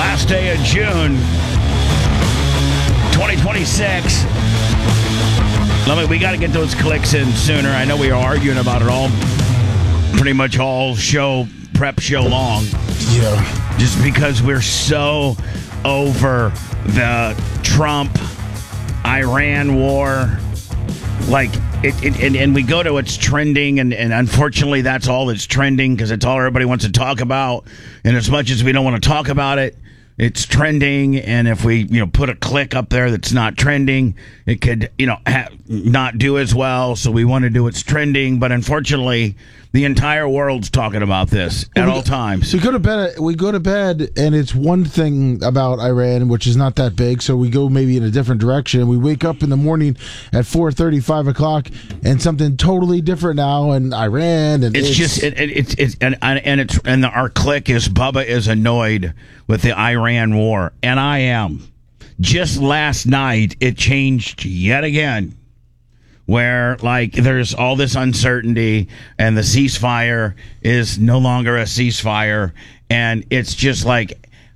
Last day of June 2026. We got to get those clicks in sooner. I know we are arguing about it all, pretty much all prep show long. Yeah. Just because we're so over the Trump-Iran war. And we go to what's trending, and unfortunately that's all that's trending because it's all everybody wants to talk about. And as much as we don't want to talk about it, it's trending. And if we put a click up there that's not trending, it could not do as well. So we want to do what's trending, but unfortunately the entire world's talking about this at all times. We go to bed, and it's one thing about Iran, which is not that big. So we go maybe in a different direction. We wake up in the morning at 4:30, 5 o'clock, and something totally different now. And Iran, and our clique is Bubba is annoyed with the Iran war, and I am. Just last night, it changed yet again. Where, there's all this uncertainty, and the ceasefire is no longer a ceasefire, and it's just And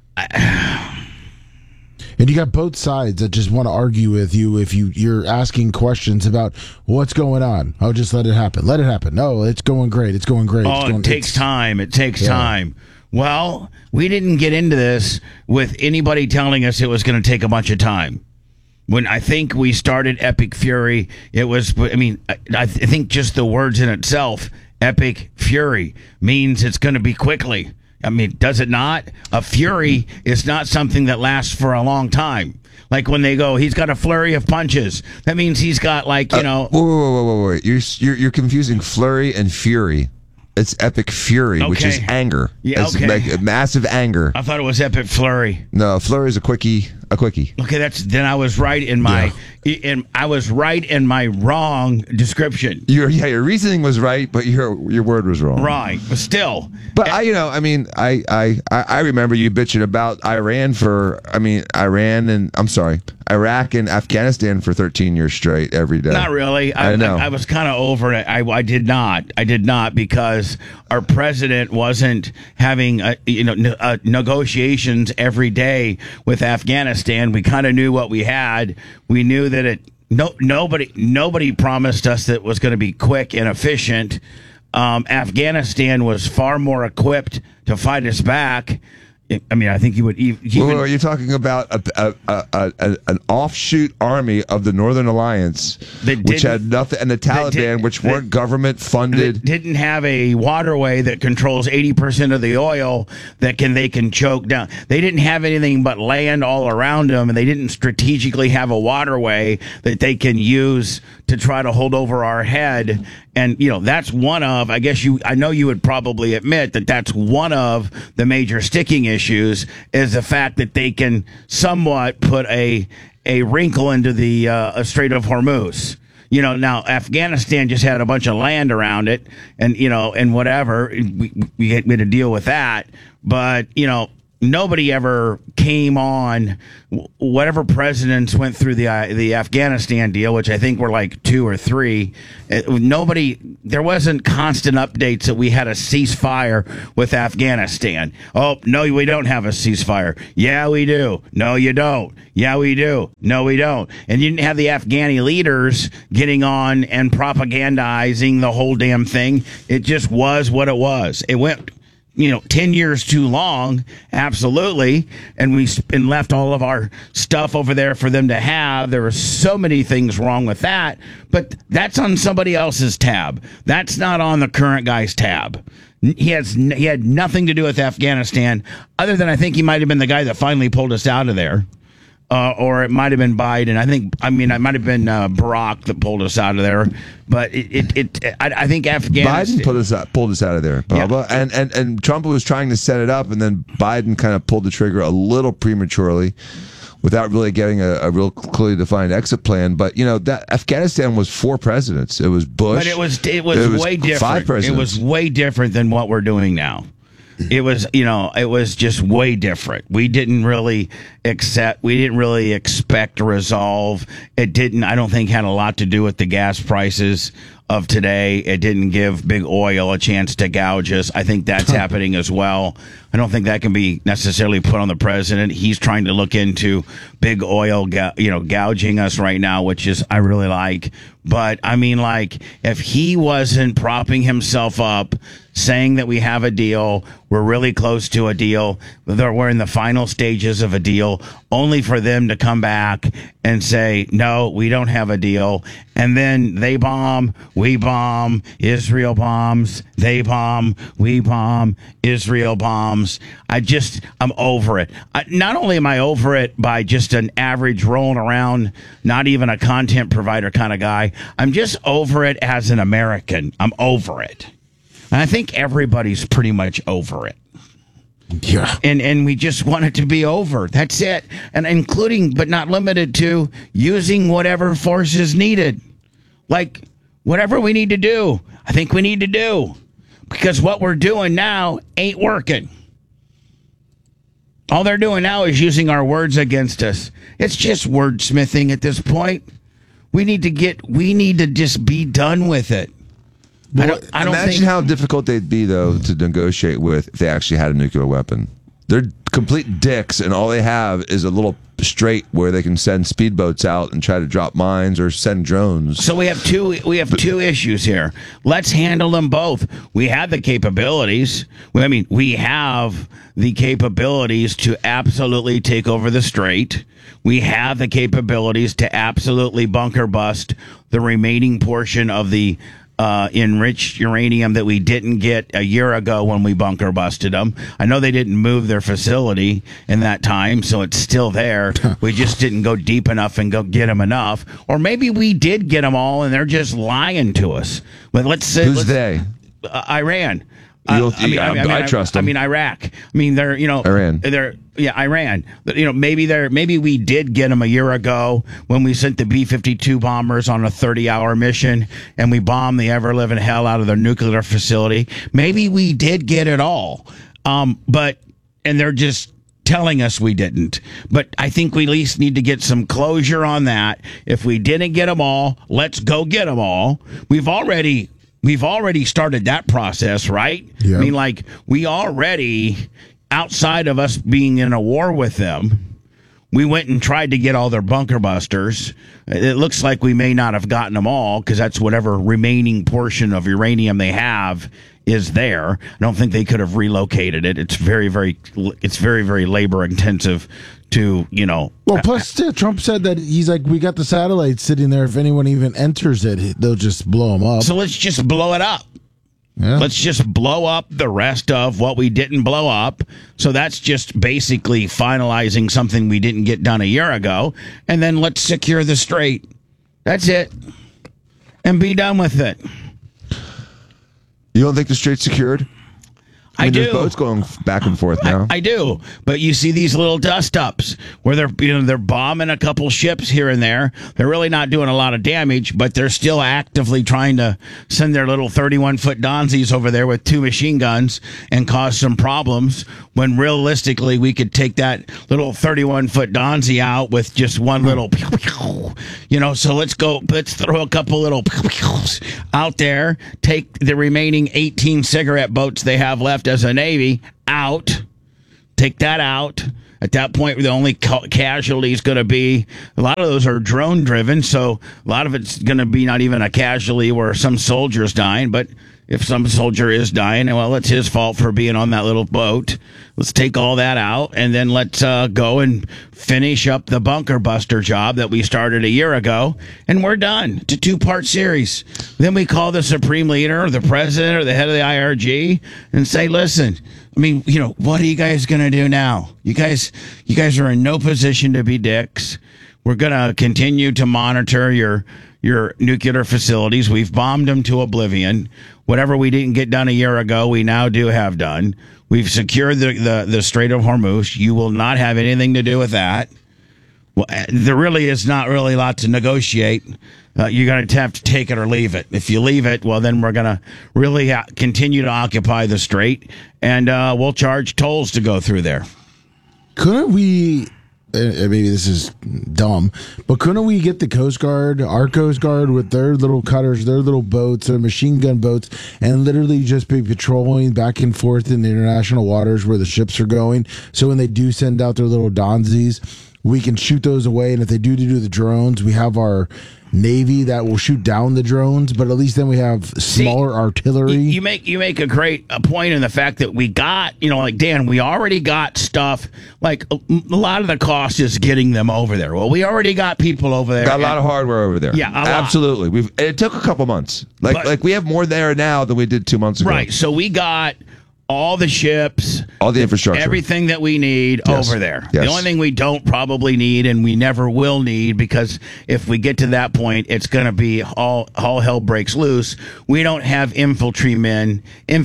you got both sides that just want to argue with you if you're asking questions about what's going on. Oh, just let it happen. Let it happen. No, it's going great. It's going great. It takes time. It takes time. Well, we didn't get into this with anybody telling us it was going to take a bunch of time. When I think we started Epic Fury, it was, I think just the words in itself, Epic Fury, means it's going to be quickly. Does it not? A fury is not something that lasts for a long time. Like when they go, he's got a flurry of punches. That means he's got Wait. You're confusing flurry and fury. It's Epic Fury, which is anger. Yeah, it's massive anger. I thought it was Epic Flurry. No, Flurry is a quickie. Okay, then I was right in my wrong description. Your reasoning was right, but your word was wrong. Right, but still. But I remember you bitching about Iraq and Afghanistan for 13 years straight every day. Not really. I know. I was kind of over it. I did not because our president wasn't having negotiations every day with Afghanistan. We kind of knew what we had. We knew that nobody promised us that it was going to be quick and efficient. Afghanistan was far more equipped to fight us back. I think you would even... Are you talking about an offshoot army of the Northern Alliance, which had nothing, and the Taliban, which weren't government funded, didn't have a waterway that controls 80% of the oil that they can choke down. They didn't have anything but land all around them, and they didn't strategically have a waterway that they can use to try to hold over our head. And that's one of, I know you would probably admit that that's one of the major sticking issues, is the fact that they can somewhat put a wrinkle into the Strait of Hormuz. Now Afghanistan just had a bunch of land around it, and and whatever, we had to deal with that. But nobody ever came on. Whatever presidents went through the Afghanistan deal, which I think were like 2 or 3. There wasn't constant updates that we had a ceasefire with Afghanistan. Oh, no, we don't have a ceasefire. Yeah, we do. No, you don't. Yeah, we do. No, we don't. And you didn't have the Afghani leaders getting on and propagandizing the whole damn thing. It just was what it was. It went 10 years too long, absolutely, and we left all of our stuff over there for them to have. There were so many things wrong with that, but that's on somebody else's tab. That's not on the current guy's tab. He had nothing to do with Afghanistan, other than I think he might have been the guy that finally pulled us out of there. Or it might have been Biden. It might have been Barack that pulled us out of there. But I think Afghanistan. Biden pulled us out of there, Bubba. Yeah. And Trump was trying to set it up, and then Biden kind of pulled the trigger a little prematurely, without really getting a real clearly defined exit plan. But that Afghanistan was 4 presidents. It was Bush. But it was way different. 5 presidents. It was way different than what we're doing now. It was, it was just way different. We didn't really expect to resolve. It didn't, I don't think, had a lot to do with the gas prices. of today. It didn't give big oil a chance to gouge us. I think that's happening as well. I don't think that can be necessarily put on the president. He's trying to look into big oil, gouging us right now, which is I really like. But I mean, like, if he wasn't propping himself up, saying that we have a deal, we're really close to a deal, we're in the final stages of a deal, only for them to come back and say, no, we don't have a deal. And then they bomb, we bomb, Israel bombs, they bomb, we bomb, Israel bombs. I'm over it. Not only am I over it by just an average rolling around, not even a content provider kind of guy, I'm just over it as an American. I'm over it. And I think everybody's pretty much over it. Yeah. And we just want it to be over. That's it. And including, but not limited to, using whatever force is needed. Like, whatever we need to do, I think we need to do. Because what we're doing now ain't working. All they're doing now is using our words against us. It's just wordsmithing at this point. We need to just be done with it. I don't Imagine think how difficult they'd be, though, to negotiate with if they actually had a nuclear weapon. They're complete dicks, and all they have is a little strait where they can send speedboats out and try to drop mines or send drones. So we have two issues here. Let's handle them both. We have the capabilities. We have the capabilities to absolutely take over the strait. We have the capabilities to absolutely bunker bust the remaining portion of the enriched uranium that we didn't get a year ago when we bunker busted them. I know they didn't move their facility in that time, so it's still there. We just didn't go deep enough and go get them enough. Or maybe we did get them all and they're just lying to us. But let's say... Who's they? Iran. I trust them. Iraq. They're, Iran. Iran. Maybe we did get them a year ago when we sent the B-52 bombers on a 30-hour mission and we bombed the ever-living hell out of their nuclear facility. Maybe we did get it all. And they're just telling us we didn't. But I think we at least need to get some closure on that. If we didn't get them all, let's go get them all. We've already started that process, right? Yeah. We already, outside of us being in a war with them, we went and tried to get all their bunker busters. It looks like we may not have gotten them all because that's whatever remaining portion of uranium they have is there. I don't think they could have relocated it. It's very, very labor intensive to, Well, plus Trump said that he's like, we got the satellites sitting there. If anyone even enters it, they'll just blow them up. So let's just blow it up. Yeah. Let's just blow up the rest of what we didn't blow up. So that's just basically finalizing something we didn't get done a year ago. And then let's secure the strait. That's it. And be done with it. You don't think the strait's secured? I do. There's boats going back and forth now. I do, but you see these little dust ups where they're bombing a couple ships here and there. They're really not doing a lot of damage, but they're still actively trying to send their little 31-foot Donzies over there with 2 machine guns and cause some problems. When realistically we could take that little 31-foot Donzi out with just one little, So let's throw a couple little out there. Take the remaining 18 cigarette boats they have left as a Navy out. Take that out. At that point, the only casualty is going to be, a lot of those are drone driven, so a lot of it's going to be not even a casualty where some soldier's dying, but if some soldier is dying, well, it's his fault for being on that little boat. Let's take all that out, and then let's go and finish up the bunker buster job that we started a year ago, and we're done. It's a 2-part series. Then we call the Supreme Leader, or the President, or the head of the IRG, and say, listen, what are you guys going to do now? You guys are in no position to be dicks. We're going to continue to monitor your nuclear facilities. We've bombed them to oblivion. Whatever we didn't get done a year ago, we now do have done. We've secured the Strait of Hormuz. You will not have anything to do with that. Well, there really is not really a lot to negotiate. You're going to have to take it or leave it. If you leave it, well, then we're going to really continue to occupy the strait, and we'll charge tolls to go through there. Couldn't we maybe this is dumb, but couldn't we get the Coast Guard, our Coast Guard, with their little cutters, their little boats, their machine gun boats, and literally just be patrolling back and forth in the international waters where the ships are going? So when they do send out their little Donzies, we can shoot those away. And if they do the drones, we have our Navy that will shoot down the drones, but at least then we have smaller artillery. You make a great point in the fact that we got, like Dan, we already got stuff. Like a lot of the cost is getting them over there. Well, we already got people over there. Got a lot of hardware over there. Yeah, absolutely. It took a couple months. Like we have more there now than we did 2 months ago. Right. So we got all the ships, all the infrastructure, everything that we need over there. Yes. The only thing we don't probably need, and we never will need, because if we get to that point, it's going to be all hell breaks loose. We don't have infantrymen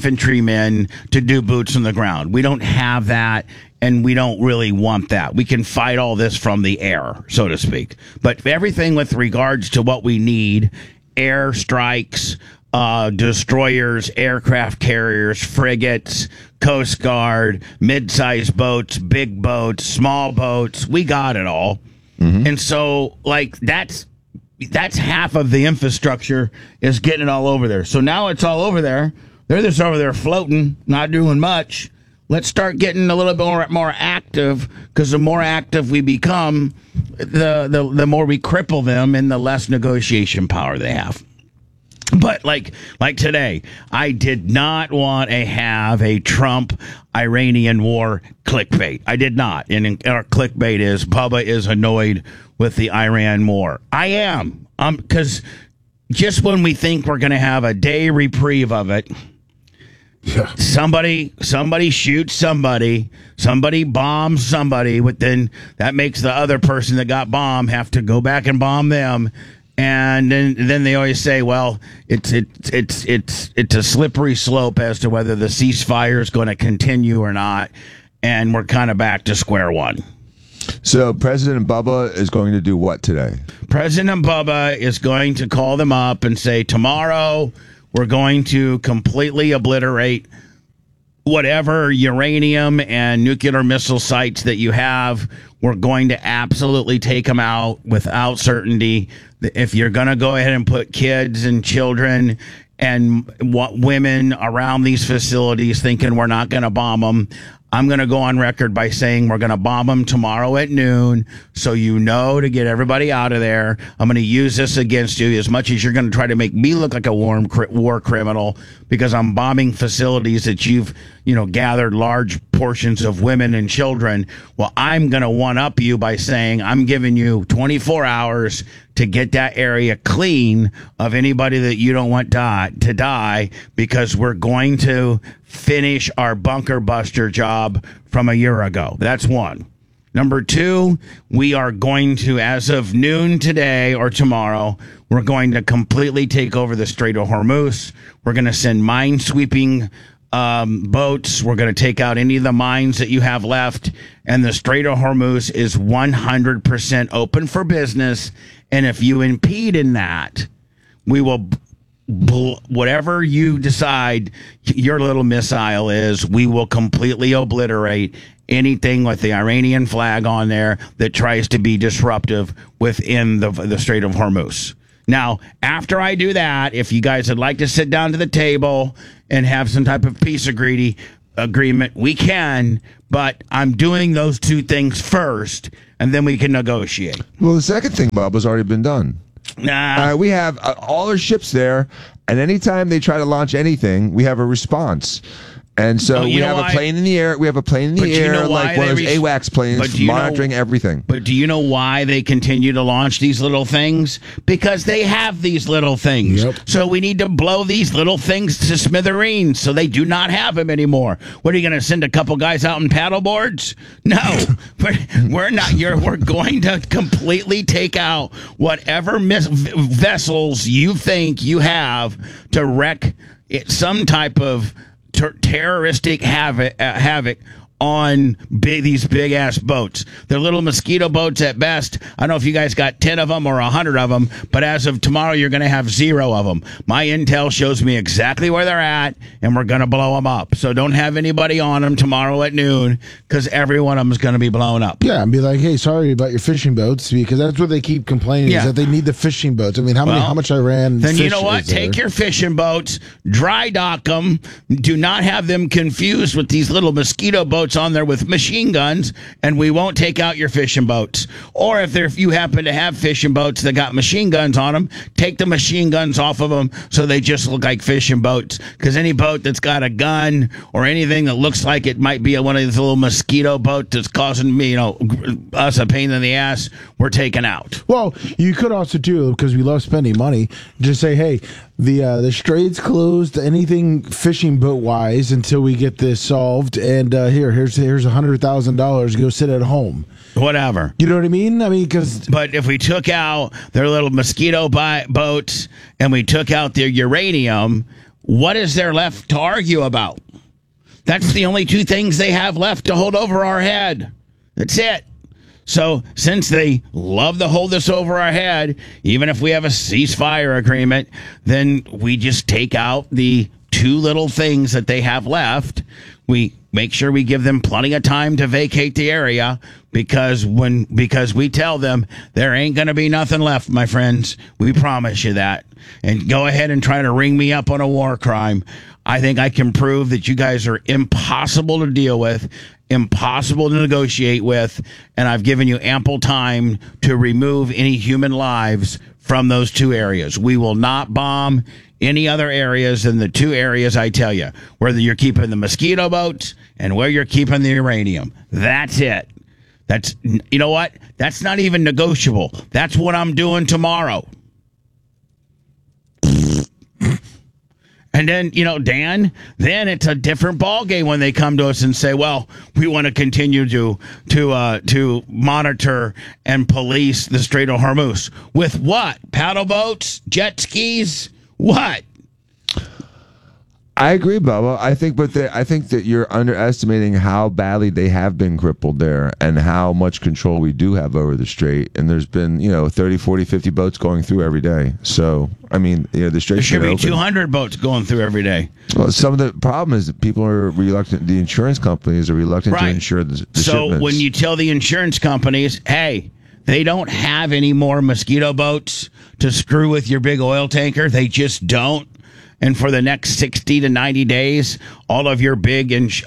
to do boots on the ground. We don't have that, and we don't really want that. We can fight all this from the air, so to speak. But everything with regards to what we need, air strikes, destroyers, aircraft carriers, frigates, Coast Guard, mid-sized boats, big boats, small boats. We got it all. Mm-hmm. And so, that's half of the infrastructure is getting it all over there. So now it's all over there. They're just over there floating, not doing much. Let's start getting a little bit more active, because the more active we become, the more we cripple them and the less negotiation power they have. But like today, I did not want to have a Trump-Iranian war clickbait. I did not. And our clickbait is Bubba is annoyed with the Iran war. I am. Because just when we think we're going to have a day reprieve of it, somebody shoots somebody bombs somebody, but then that makes the other person that got bombed have to go back and bomb them. And then they always say, well, it's a slippery slope as to whether the ceasefire is going to continue or not, and we're kind of back to square one. So President Bubba is going to do what today? President Bubba is going to call them up and say, tomorrow we're going to completely obliterate whatever uranium and nuclear missile sites that you have. We're going to absolutely take them out without certainty. If you're going to go ahead and put kids and children and women around these facilities thinking we're not going to bomb them, I'm going to go on record by saying we're going to bomb them tomorrow at noon, so to get everybody out of there. I'm going to use this against you as much as you're going to try to make me look like a war criminal, because I'm bombing facilities that you've gathered large portions of women and children. Well, I'm going to one-up you by saying I'm giving you 24 hours to get that area clean of anybody that you don't want to die, because we're going to finish our bunker buster job from a year ago. That's one. Number two, we are going to, as of noon today or tomorrow, we're going to completely take over the Strait of Hormuz. We're going to send mine-sweeping boats. We're going to take out any of the mines that you have left. And the Strait of Hormuz is 100% open for business. And if you impede in that, we will, whatever you decide your little missile is, we will completely obliterate anything with the Iranian flag on there that tries to be disruptive within the Strait of Hormuz. Now, after I do that, if you guys would like to sit down to the table and have some type of peace agreement, we can, but I'm doing those two things first, and then we can negotiate. Well, the second thing, Bob, has already been done. Nah. We have all our ships there, and anytime they try to launch anything, we have a response. And so we have a plane in the air. We have a plane in the air, like one of those AWACS planes, monitoring everything. But do you know why they continue to launch these little things? Because they have these little things. Yep. So we need to blow these little things to smithereens so they do not have them anymore. What, are you going to send a couple guys out in paddle boards? No, we're not. We're going to completely take out whatever vessels you think you have to wreak some type of terroristic havoc on these big ass boats. They're little mosquito boats at best. I don't know if you guys got 10 of them or 100 of them, but as of tomorrow, you're going to have 0 of them. My intel shows me exactly where they're at, and we're going to blow them up. So don't have anybody on them tomorrow at noon, because every one of them is going to be blown up. Yeah, and be like, hey, sorry about your fishing boats, because that's what they keep complaining is that they need the fishing boats. I mean, how much Iran? Then you know what? Take your fishing boats, dry dock them. Do not have them confused with these little mosquito boats on there with machine guns, and we won't take out your fishing boats. Or if you happen to have fishing boats that got machine guns on them, take the machine guns off of them so they just look like fishing boats. Because any boat that's got a gun or anything that looks like it might be one of these little mosquito boats that's causing me, us a pain in the ass, we're taking out. Well, you could also do, because we love spending money, just say, hey, the strait's closed, anything fishing boat wise until we get this solved, and here's $100,000, go sit at home. Whatever. You know what I mean? But if we took out their little mosquito boats and we took out their uranium, what is there left to argue about? That's the only 2 things they have left to hold over our head. That's it. So since they love to hold this over our head, even if we have a ceasefire agreement, then we just take out the 2 little things that they have left. We make sure we give them plenty of time to vacate the area, because we tell them there ain't going to be nothing left, my friends. We promise you that. And go ahead and try to ring me up on a war crime. I think I can prove that you guys are impossible to deal with, impossible to negotiate with, and I've given you ample time to remove any human lives from those 2 areas. We will not bomb any other areas than the 2 areas I tell you, whether you're keeping the mosquito boats and where you're keeping the uranium. That's it. You know what? That's not even negotiable. That's what I'm doing tomorrow. And then, Dan, then it's a different ballgame when they come to us and say, well, we want to continue to monitor and police the Strait of Hormuz. With what? Paddle boats? Jet skis? What? I agree, Bubba. I think that you're underestimating how badly they have been crippled there and how much control we do have over the strait. And there's been, 30, 40, 50 boats going through every day. So, the strait should be 200 boats going through every day. Well, some of the problem is that people are reluctant. The insurance companies are reluctant to insure the shipments. So when you tell the insurance companies, hey, they don't have any more mosquito boats to screw with your big oil tanker, they just don't. And for the next 60 to 90 days, all of your big boats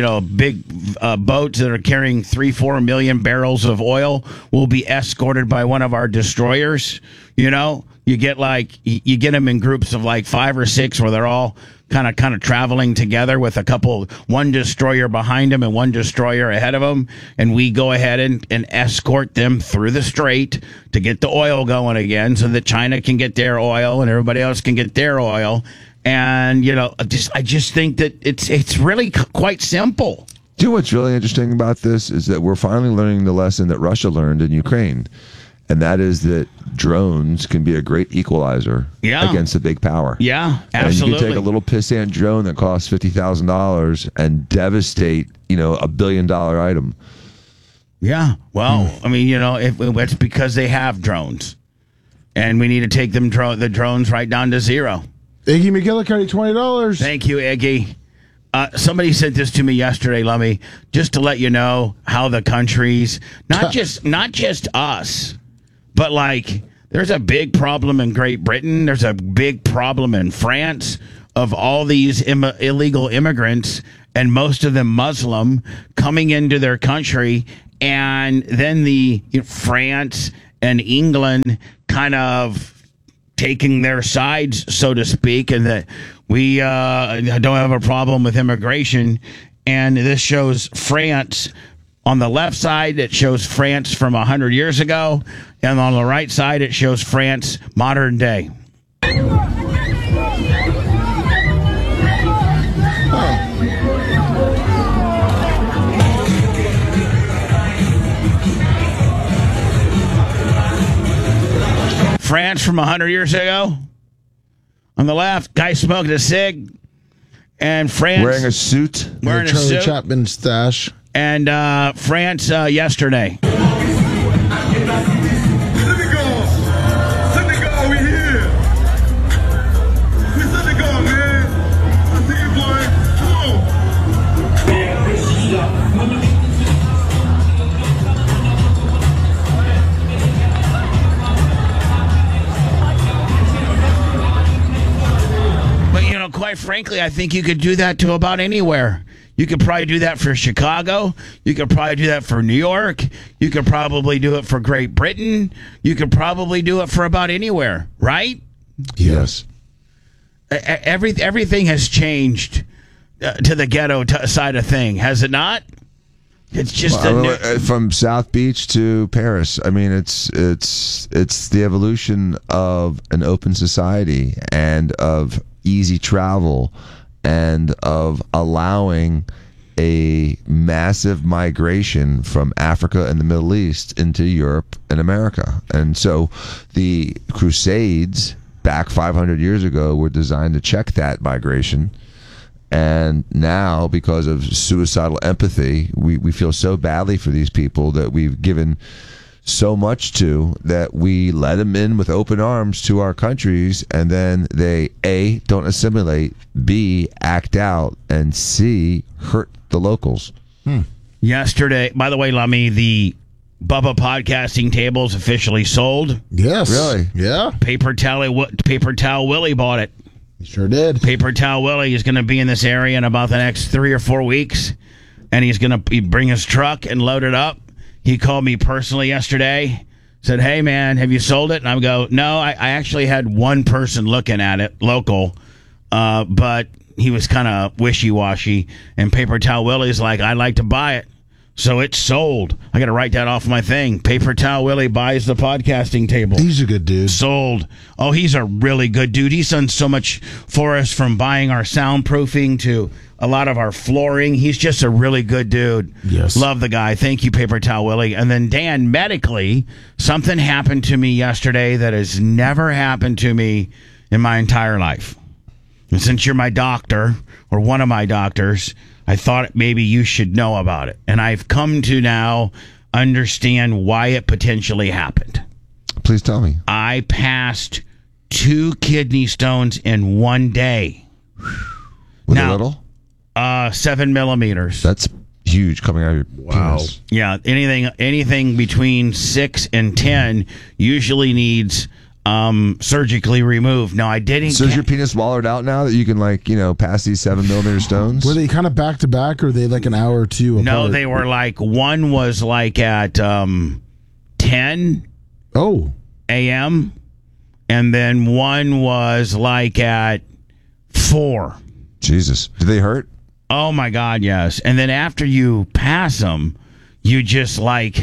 that are carrying 3-4 million barrels of oil will be escorted by one of our destroyers. You get them in groups of like 5 or 6 where they're all kind of traveling together with one destroyer behind them and one destroyer ahead of them. And we go ahead and escort them through the strait to get the oil going again so that China can get their oil and everybody else can get their oil. And, I just think that it's really quite simple. Do you know what's really interesting about this is that we're finally learning the lesson that Russia learned in Ukraine. And that is that drones can be a great equalizer against a big power. Yeah, absolutely. And you can take a little pissant drone that costs $50,000 and devastate, a $1 billion item. Yeah. Well, it's because they have drones. And we need to take the drones right down to 0. Iggy McGillicuddy, $20. Thank you, Iggy. Somebody sent this to me yesterday, Lummy, just to let you know how the countries, not just us, but there's a big problem in Great Britain. There's a big problem in France of all these illegal immigrants, and most of them Muslim, coming into their country. And then France and England kind of taking their sides, so to speak, and that we don't have a problem with immigration. And this shows France. On the left side, it shows France from 100 years ago. And on the right side, it shows France modern day. France from 100 years ago. On the left, guy smoking a cig. And France wearing a suit. Charlie Chaplin stash. and France yesterday. Senegal, we here. We Senegal, man. I see you, boy. Come on. But, quite frankly, I think you could do that to about anywhere. You could probably do that for Chicago. You could probably do that for New York. You could probably do it for Great Britain. You could probably do it for about anywhere, right? Yes. Everything has changed to the ghetto side of thing, has it not? It's just from South Beach to Paris. I mean, it's the evolution of an open society and of easy travel and of allowing a massive migration from Africa and the Middle East into Europe and America. And so the Crusades back 500 years ago were designed to check that migration. And now, because of suicidal empathy, we feel so badly for these people that we've given so much to that we let them in with open arms to our countries, and then they A, don't assimilate, B, act out, and C, hurt the locals. Yesterday, by the way, Lummy, the Bubba podcasting table's officially sold. Yes. Really? Yeah. Paper Towel Willie bought it. He sure did. Paper Towel Willie is going to be in this area in about the next 3 or 4 weeks, and he's going to bring his truck and load it up. He called me personally yesterday, said, "Hey, man, have you sold it?" And I go, "No, I actually had one person looking at it, local, but he was kind of wishy-washy." And Paper Towel Willie's like, "I'd like to buy it." So it's sold. I got to write that off my thing. Paper Towel Willie buys the podcasting table. He's a good dude. Sold. Oh, he's a really good dude. He's done so much for us, from buying our soundproofing to a lot of our flooring. He's just a really good dude. Yes. Love the guy. Thank you, Paper Towel Willie. And then, Dan, medically, something happened to me yesterday that has never happened to me in my entire life. And since you're my doctor, or one of my doctors, I thought maybe you should know about it. And I've come to now understand why it potentially happened. Please tell me. I passed 2 kidney stones in one day. With Now- a little? 7 millimeters. That's huge coming out of your penis. Yeah, anything between 6 and 10 usually needs surgically removed. No, I didn't. So is your penis wallowed out now that you can, pass these 7 millimeter stones? Were they kind of back to back, or were they like an hour or two apart? No, they were one was at 10 a.m. and then one was at 4. Jesus. Do they hurt? Oh my God, yes. And then after you pass them, you're just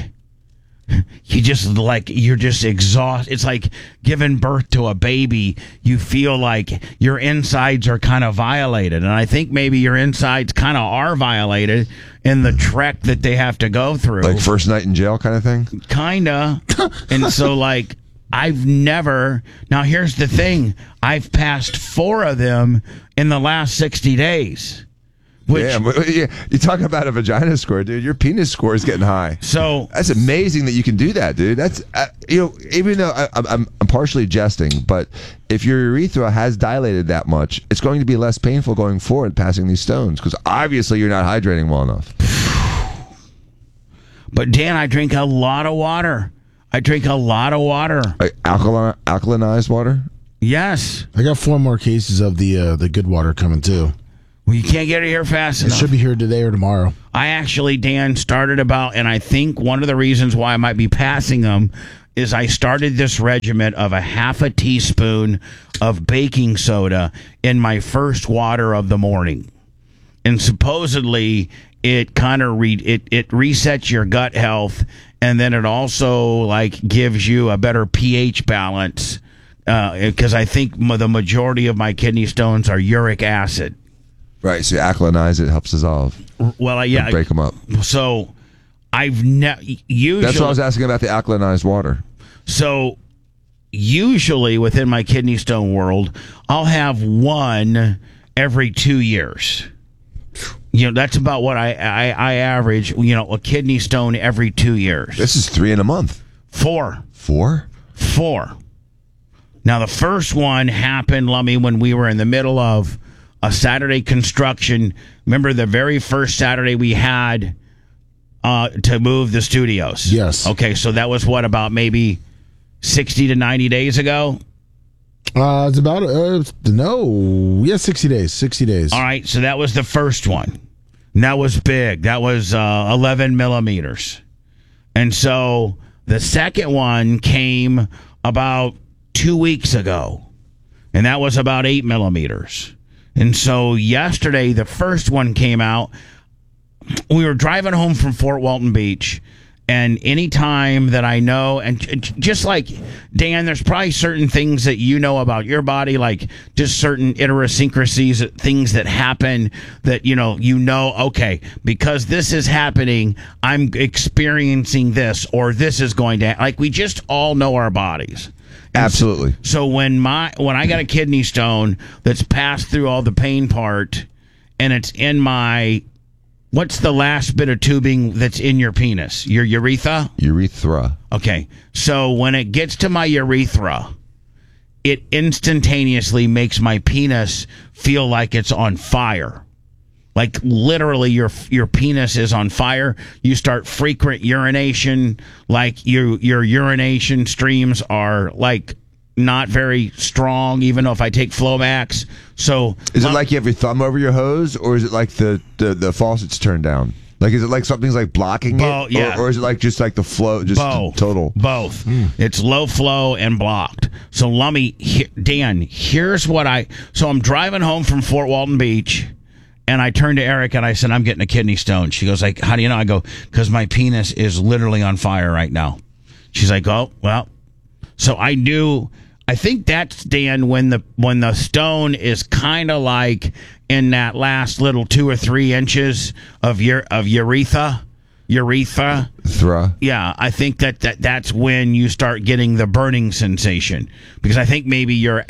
exhausted. It's like giving birth to a baby. You feel like your insides are kind of violated. And I think maybe your insides kind of are violated in the trek that they have to go through. Like first night in jail kind of thing? Kinda. And so I've never, now here's the thing, I've passed 4 of them in the last 60 days. Yeah, you're talking about a vagina score, dude. Your penis score is getting high. So that's amazing that you can do that, dude. That's even though I'm partially jesting, but if your urethra has dilated that much, it's going to be less painful going forward passing these stones, because obviously you're not hydrating well enough. But Dan, I drink a lot of water. Alkalinized water? Yes. I got 4 more cases of the good water coming too. Well, you can't get it here fast enough. It should be here today or tomorrow. I actually, Dan, started and I think one of the reasons why I might be passing them is I started this regimen of a half a teaspoon of baking soda in my first water of the morning. And supposedly it kind of it resets your gut health, and then it also gives you a better pH balance, because I think the majority of my kidney stones are uric acid. Right, so you alkalinize it, helps dissolve. Well, yeah, break them up. So I've usually, that's what I was asking about, the alkalinized water. So usually within my kidney stone world, I'll have one every 2 years. That's about what I average, a kidney stone every 2 years. This is 3 in a month. 4. 4? 4. Now, the first one happened, Lummy, when we were in the middle of a Saturday construction. Remember the very first Saturday we had to move the studios? Yes. Okay, so that was what, about maybe 60 to 90 days ago? It's about 60 days. 60 days. All right, so that was the first one. And that was big. That was 11 millimeters. And so the second one came about 2 weeks ago, and that was about 8 millimeters. And so yesterday, the first one came out. We were driving home from Fort Walton Beach, and any time that I know, and just like Dan, there's probably certain things that you know about your body, like just certain idiosyncrasies, things that happen that okay, because this is happening, I'm experiencing this, or this is going to like we just all know our bodies. Absolutely. So when I got a kidney stone that's passed through all the pain part, and it's in my, what's the last bit of tubing that's in your penis? Your urethra? Urethra. Okay. So when it gets to my urethra, it instantaneously makes my penis feel like it's on fire. Like literally your penis is on fire. You start frequent urination, like your urination streams are like not very strong, even though if I take Flomax. So is it like you have your thumb over your hose, or is it like the faucet's turned down? Like, is it like something's like blocking it? Yeah. Or is it like just like the flow, just total? Both. It's low flow and blocked. So Lummy, Dan, here's what so I'm driving home from Fort Walton Beach, and I turned to Eric and I said, I'm getting a kidney stone. She goes like, how do you know? I go, because my penis is literally on fire right now. She's like, oh, well. So I knew, I think that's, Dan, when the stone is kind of like in that last little 2 or 3 inches of urethra. Yeah, I think that's when you start getting the burning sensation, because I think maybe your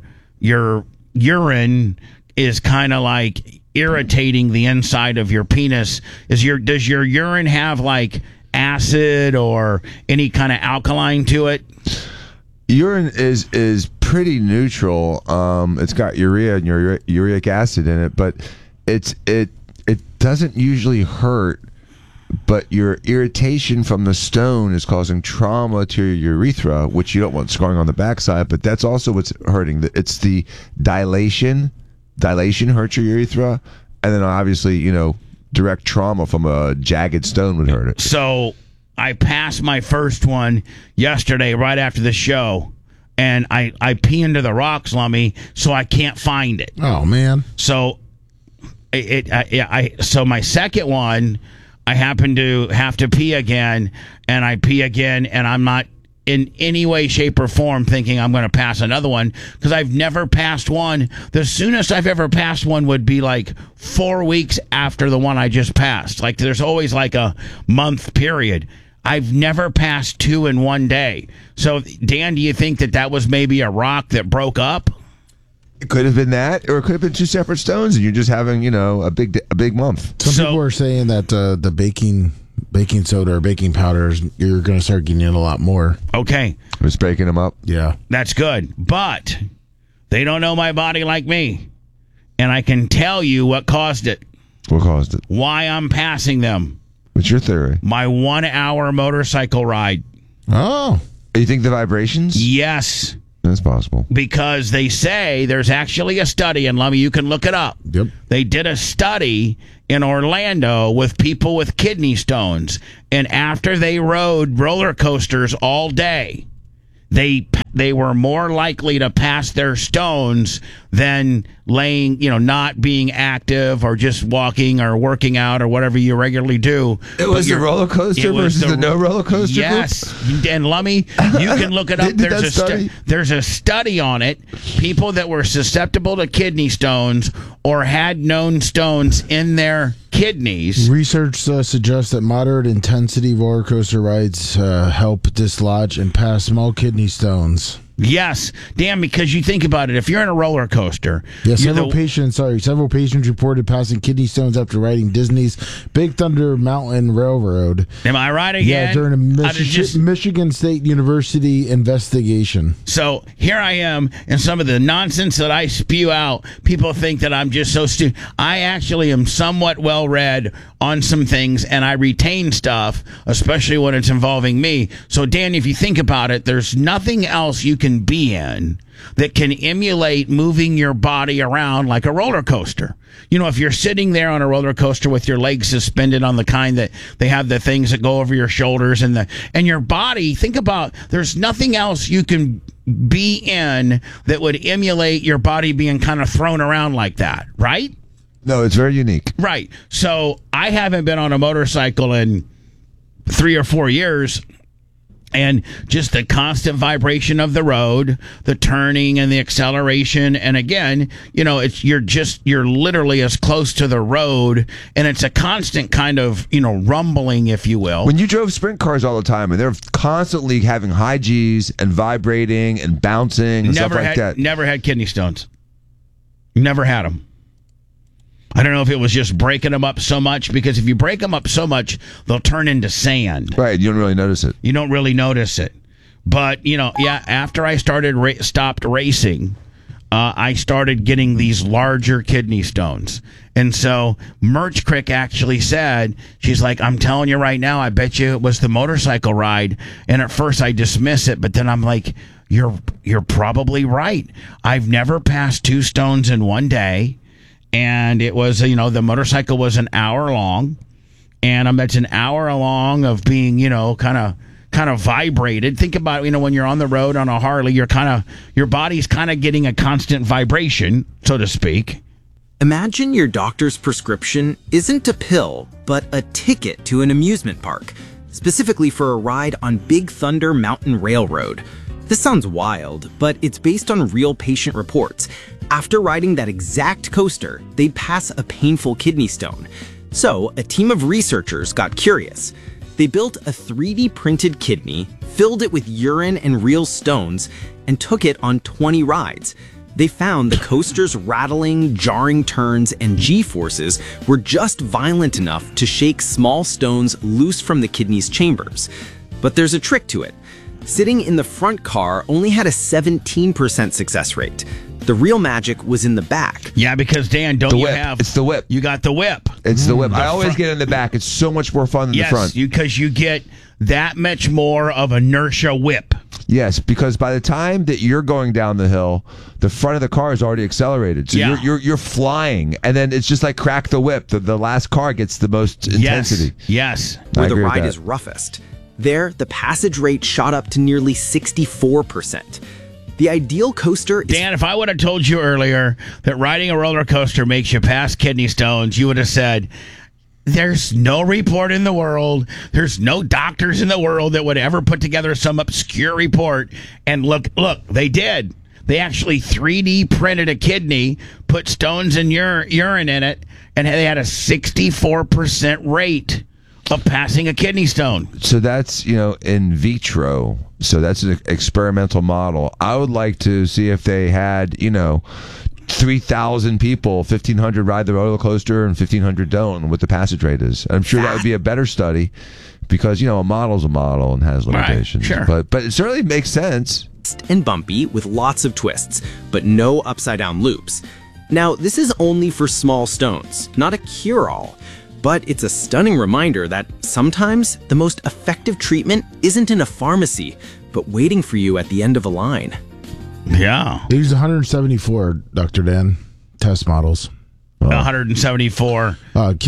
urine is kind of like irritating the inside of your penis. Does your urine have like acid or any kind of alkaline to it? Urine is pretty neutral. It's got urea and uric acid in it, but it doesn't usually hurt. But your irritation from the stone is causing trauma to your urethra, which you don't want scarring on the backside. But that's also what's hurting. It's the dilation. Dilation hurts your urethra, and then obviously, direct trauma from a jagged stone would hurt it. So I passed my first one yesterday right after the show, and I pee into the rocks, Lummy, so I can't find it. Oh man! So so my second one, I happen to have to pee again, and I pee again, and I'm not in any way, shape, or form thinking I'm going to pass another one, because I've never passed one. The soonest I've ever passed one would be like 4 weeks after the one I just passed. Like there's always like a month period. I've never passed 2 in one day. So Dan, do you think that was maybe a rock that broke up? It could have been that, or it could have been 2 separate stones, and you're just having, a big month. Some people are saying that the baking soda or baking powders, you're going to start getting in a lot more. Okay. Just baking them up. Yeah. That's good. But they don't know my body like me. And I can tell you what caused it. What caused it? Why I'm passing them. What's your theory? My 1 hour motorcycle ride. Oh. You think the vibrations? Yes. That's possible. Because they say there's actually a study, and Lummy, you can look it up. Yep. They did a study in Orlando with people with kidney stones, and after they rode roller coasters all day, they were more likely to pass their stones than laying, not being active or just walking or working out or whatever you regularly do. It was the roller coaster versus the no roller coaster. Yes, and Lummy, you can look it up. There's a study on it. People that were susceptible to kidney stones or had known stones in their kidneys. Research suggests that moderate intensity roller coaster rides help dislodge and pass small kidney stones. Yes, Dan, because you think about it, if you're in a roller coaster, Yeah, you're several patients reported passing kidney stones after riding Disney's Big Thunder Mountain Railroad. Am I right again? Yeah, during a Michigan State University investigation. So here I am, and some of the nonsense that I spew out, people think that I'm just so stupid. I actually am somewhat well-read on some things, and I retain stuff, especially when it's involving me. So, Dan, if you think about it, there's nothing else you can be in that can emulate moving your body around like a roller coaster. You know, if you're sitting there on a roller coaster with your legs suspended on the kind that they have the things that go over your shoulders and your body, think about, there's nothing else you can be in that would emulate your body being kind of thrown around like that, right? No, it's very unique. Right. So I haven't been on a motorcycle in 3 or 4 years. And just the constant vibration of the road, the turning and the acceleration. And again, you know, you're literally as close to the road, and it's a constant kind of, you know, rumbling, if you will. When you drove sprint cars all the time, and they're constantly having high G's and vibrating and bouncing and stuff like that. Never had kidney stones. Never had them. I don't know if it was just breaking them up so much, because if you break them up so much, they'll turn into sand. Right, you don't really notice it. You don't really notice it. But, you know, yeah, after I stopped racing, I started getting these larger kidney stones. And so Merch Crick actually said, she's like, I'm telling you right now, I bet you it was the motorcycle ride. And at first I dismiss it, but then I'm like, you're probably right. I've never passed 2 stones in one day. And it was, you know, the motorcycle was an hour long, and it's an hour long of being, you know, kind of vibrated. Think about, you know, when you're on the road on a Harley, your body's kind of getting a constant vibration, so to speak. Imagine your doctor's prescription isn't a pill, but a ticket to an amusement park, specifically for a ride on Big Thunder Mountain Railroad. This sounds wild, but it's based on real patient reports. After riding that exact coaster, they'd pass a painful kidney stone. So, a team of researchers got curious. They built a 3D printed kidney, filled it with urine and real stones, and took it on 20 rides. They found the coaster's rattling, jarring turns and G-forces were just violent enough to shake small stones loose from the kidney's chambers. But there's a trick to it. Sitting in the front car only had a 17% success rate. The real magic was in the back. Yeah, because Dan, It's the whip. You got the whip. It's the whip. I always get in the back. It's so much more fun than the front. Yes, because you get that much more of inertia whip. Yes, because by the time that you're going down the hill, the front of the car is already accelerated. So you're flying, and then it's just like crack the whip. The last car gets the most intensity. Yes. Where the ride is roughest. There, the passage rate shot up to nearly 64%. The ideal coaster is... Dan, if I would have told you earlier that riding a roller coaster makes you pass kidney stones, you would have said, there's no report in the world, there's no doctors in the world that would ever put together some obscure report. And look, they did. They actually 3D printed a kidney, put stones and urine in it, and they had a 64% rate of passing a kidney stone. So that's, in vitro. So that's an experimental model. I would like to see if they had, 3,000 people, 1,500 ride the roller coaster and 1,500 don't, and what the passage rate is. I'm sure that would be a better study because, a model's a model and has limitations. Right, sure. But it certainly makes sense. And bumpy with lots of twists, but no upside-down loops. Now, this is only for small stones, not a cure-all. But it's a stunning reminder that sometimes the most effective treatment isn't in a pharmacy, but waiting for you at the end of a line. Yeah. They used 174, Dr. Dan, test models. 174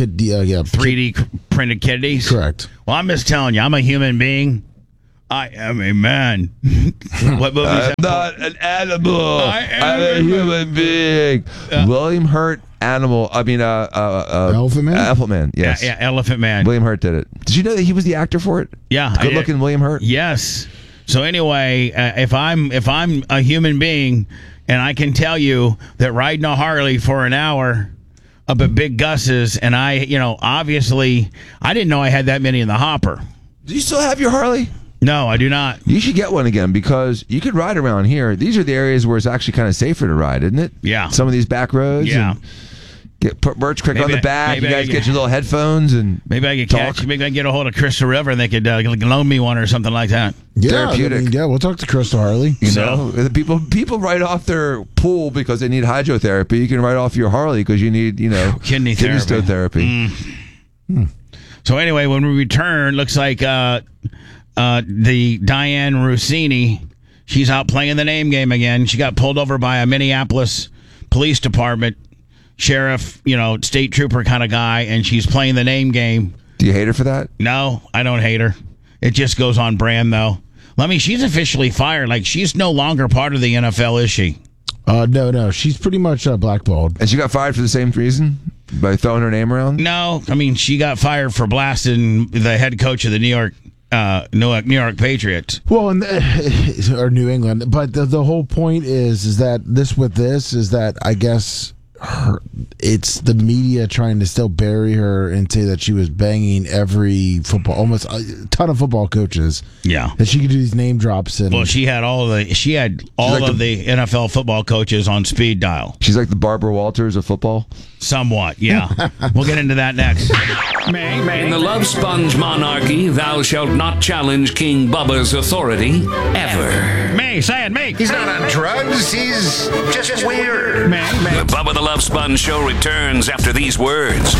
3D printed kidneys? Correct. Well, I'm just telling you, I'm a human being. I am a man. What movie is that? I'm not an animal. I'm a am human being. William Hurt, Elephant Man? Elephant Man, yes. Yeah, Elephant Man. William Hurt did it. Did you know that he was the actor for it? Yeah. Good looking William Hurt? Yes. So anyway, if I'm a human being and I can tell you that riding a Harley for an hour up at Big Gus's, and I, obviously, I didn't know I had that many in the hopper. Do you still have your Harley? No, I do not. You should get one again because you could ride around here. These are the areas where it's actually kind of safer to ride, isn't it? Yeah. Some of these back roads. Yeah. And put Birch Creek on the back. You guys get your little headphones and maybe I could talk. catch. Maybe I can get a hold of Crystal River and they could loan me one or something like that. Yeah, Therapeutic. yeah, we'll talk to Crystal Harley. You know, the people write off their pool because they need hydrotherapy. You can write off your Harley because you need, kidney stone therapy. So anyway, when we return, looks like the Diane Rossini, she's out playing the name game again. She got pulled over by a Minneapolis police department sheriff, state trooper kind of guy, and she's playing the name game. Do you hate her for that? No, I don't hate her. It just goes on brand, though. She's officially fired. Like, she's no longer part of the NFL, is she? No. She's pretty much blackballed. And she got fired for the same reason? By throwing her name around? No. She got fired for blasting the head coach of the New York Patriots. Well, or New England. But the whole point is that I guess it's the media trying to still bury her and say that she was banging almost a ton of football coaches. Yeah, that she could do these name drops. And she had all the NFL football coaches on speed dial. She's like the Barbara Walters of football. Somewhat, yeah. We'll get into that next. In the Love Sponge monarchy, thou shalt not challenge King Bubba's authority ever. May, say it, May. He's not on drugs. He's just weird. The Bubba the Love Sponge show returns after these words.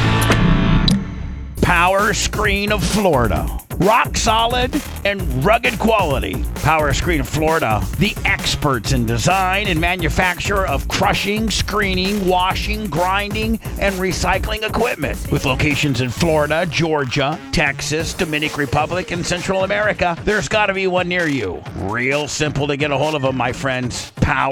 Power Screen of Florida. Rock solid and rugged quality. Power Screen of Florida, the experts in design and manufacture of crushing, screening, washing, grinding, and recycling equipment. With locations in Florida, Georgia, Texas, Dominican Republic, and Central America, there's got to be one near you. Real simple to get a hold of them, my friends.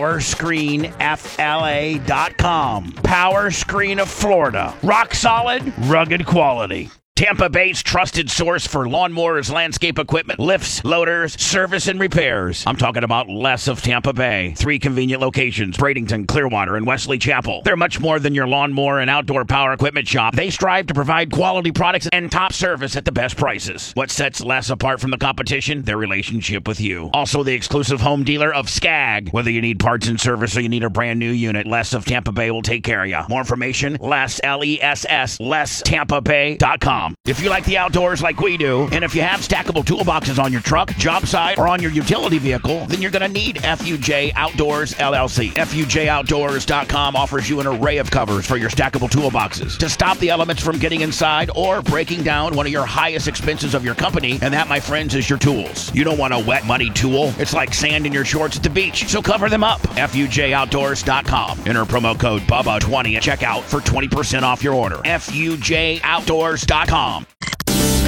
PowerscreenFLA.com. Power Screen of Florida. Rock solid, rugged quality. Tampa Bay's trusted source for lawnmowers, landscape equipment, lifts, loaders, service, and repairs. I'm talking about Les of Tampa Bay. 3 convenient locations, Bradenton, Clearwater, and Wesley Chapel. They're much more than your lawnmower and outdoor power equipment shop. They strive to provide quality products and top service at the best prices. What sets Les apart from the competition? Their relationship with you. Also the exclusive home dealer of Skag. Whether you need parts and service or you need a brand new unit, Les of Tampa Bay will take care of you. More information, Les, L-E-S-S, LesTampaBay.com. If you like the outdoors like we do, and if you have stackable toolboxes on your truck, job site, or on your utility vehicle, then you're going to need FUJ Outdoors LLC. FUJOutdoors.com offers you an array of covers for your stackable toolboxes to stop the elements from getting inside or breaking down one of your highest expenses of your company, and that, my friends, is your tools. You don't want a wet, muddy tool. It's like sand in your shorts at the beach, so cover them up. FUJOutdoors.com. Enter promo code BUBBA20 at checkout for 20% off your order. FUJOutdoors.com.